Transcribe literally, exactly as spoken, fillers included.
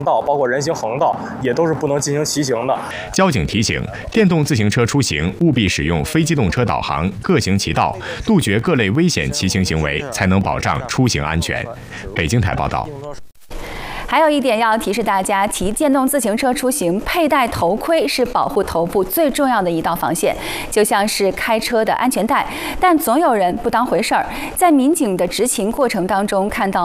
道包括人行横道也都是不能进行骑行的。 交警提醒，电动自行车出行务必使用非机动车导航，各行其道，杜绝各类危险骑行行为，才能保障出行安全。北京台报道。 还有一点要提示大家，骑电动自行车出行，佩戴头盔是保护头部最重要的一道防线，就像是开车的安全带。但总有人不当回事儿，在民警的执勤过程当中看到。